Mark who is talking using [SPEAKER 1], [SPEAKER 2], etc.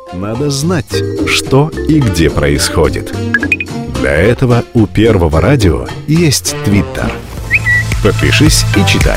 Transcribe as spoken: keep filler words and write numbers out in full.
[SPEAKER 1] Надо знать, что и где происходит. Для этого у Первого радио есть Твиттер. Подпишись и читай.